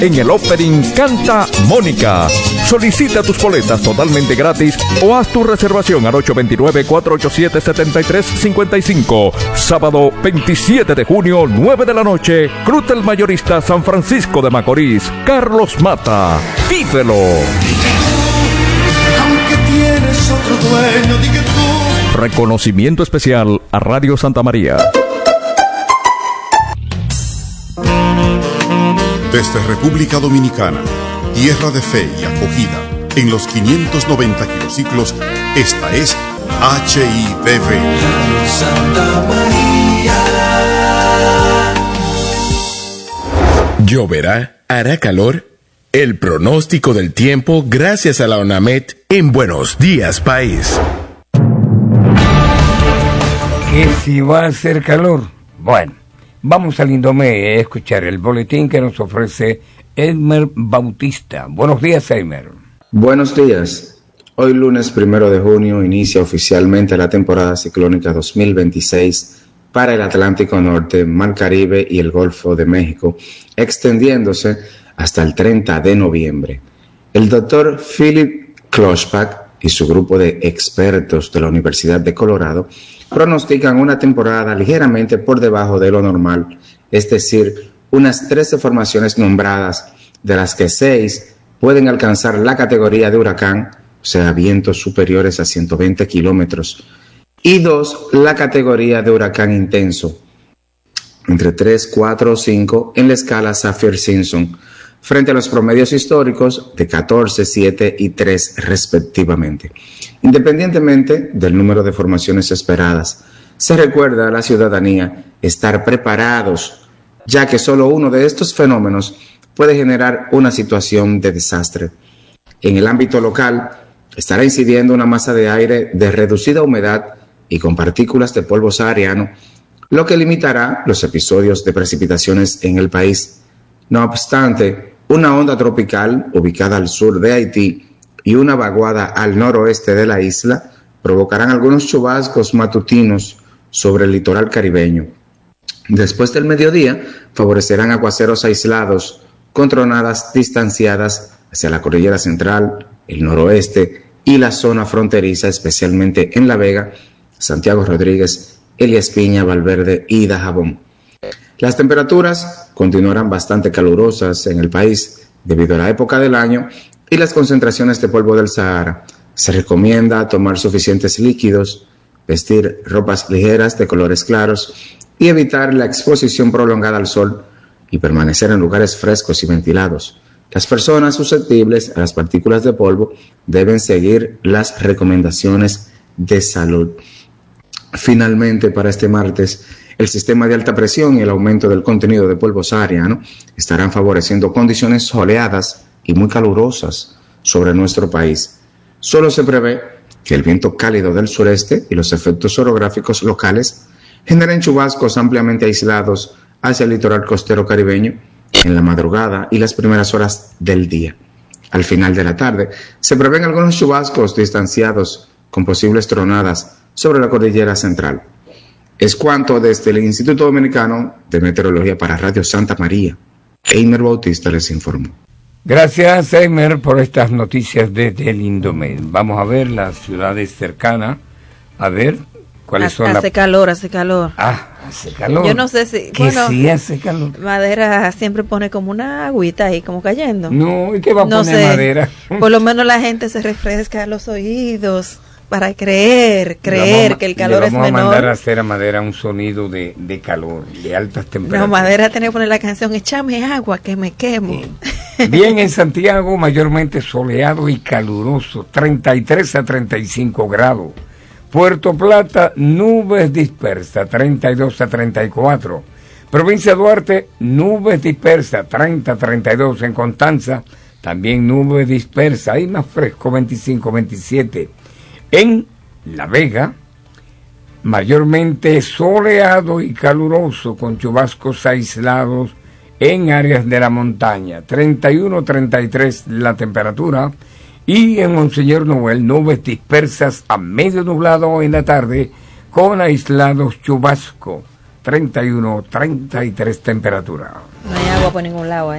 En el opening canta Mónica. Solicita tus boletas totalmente gratis o haz tu reservación al 829-487-7355. Sábado 27 de junio, 9 de la noche, Cruz del Mayorista, San Francisco de Macorís. Carlos Mata. Vívelo. Aunque tienes otro dueño, di que tú. Reconocimiento especial a Radio Santa María. Desde República Dominicana, tierra de fe y acogida, en los 590 kilociclos, esta es HIDV. Santa María. ¿Lloverá? ¿Hará calor? El pronóstico del tiempo gracias a la ONAMED en Buenos Días País. ¿Que si va a hacer calor? Bueno, vamos al Indomé a escuchar el boletín que nos ofrece Elmer Bautista. Buenos días, Elmer. Buenos días. Hoy lunes 1 de junio inicia oficialmente la temporada ciclónica 2026 para el Atlántico Norte, Mar Caribe y el Golfo de México, extendiéndose hasta el 30 de noviembre. El doctor Philip Kloschbach y su grupo de expertos de la Universidad de Colorado pronostican una temporada ligeramente por debajo de lo normal, es decir, unas 13 formaciones nombradas, de las que 6 pueden alcanzar la categoría de huracán, o sea, vientos superiores a 120 kilómetros, y 2 la categoría de huracán intenso, entre 3, 4 o 5 en la escala Saffir-Simpson, frente a los promedios históricos de 14, 7 y 3 respectivamente. Independientemente del número de formaciones esperadas, se recuerda a la ciudadanía estar preparados, ya que solo uno de estos fenómenos puede generar una situación de desastre. En el ámbito local, estará incidiendo una masa de aire de reducida humedad y con partículas de polvo sahariano, lo que limitará los episodios de precipitaciones en el país. No obstante, una onda tropical ubicada al sur de Haití y una vaguada al noroeste de la isla provocarán algunos chubascos matutinos sobre el litoral caribeño. Después del mediodía, favorecerán aguaceros aislados con tronadas distanciadas hacia la cordillera central, el noroeste y la zona fronteriza, especialmente en La Vega, Santiago Rodríguez, Elías Piña, Valverde y Dajabón. Las temperaturas continuarán bastante calurosas en el país debido a la época del año y las concentraciones de polvo del Sahara. Se recomienda tomar suficientes líquidos, vestir ropas ligeras de colores claros y evitar la exposición prolongada al sol y permanecer en lugares frescos y ventilados. Las personas susceptibles a las partículas de polvo deben seguir las recomendaciones de salud. Finalmente, para este martes, el sistema de alta presión y el aumento del contenido de polvo sahariano estarán favoreciendo condiciones soleadas y muy calurosas sobre nuestro país. Solo se prevé que el viento cálido del sureste y los efectos orográficos locales generen chubascos ampliamente aislados hacia el litoral costero caribeño en la madrugada y las primeras horas del día. Al final de la tarde, se prevén algunos chubascos distanciados con posibles tronadas sobre la cordillera central. Es cuanto desde el Instituto Dominicano de Meteorología para Radio Santa María. Eimer Bautista les informó. Gracias, Eimer, por estas noticias desde el Indomé. Vamos a ver las ciudades cercanas, a ver cuáles son las... Hace calor. Hace calor. Yo no sé si... Que bueno, sí hace calor. Madera siempre pone como una agüita ahí, como cayendo. No, ¿y qué va a poner Madera? Por lo menos la gente se refresca los oídos para creer que el calor es menor. Vamos a mandar a hacer a Madera un sonido de calor, de altas temperaturas. No, Madera tiene que poner la canción Échame agua que me quemo. Bien, en Santiago mayormente soleado y caluroso, 33 a 35 grados. Puerto Plata, nubes dispersas, 32 a 34. Provincia Duarte, nubes dispersas, 30 a 32. En Constanza, también nubes dispersas, ahí más fresco, 25 a 27. En La Vega, mayormente soleado y caluroso, con chubascos aislados en áreas de la montaña, 31 a 33 la temperatura. Y en Monseñor Noel, nubes dispersas a medio nublado en la tarde, con aislados chubascos, 31 a 33 temperatura. No hay agua por ningún lado ahí.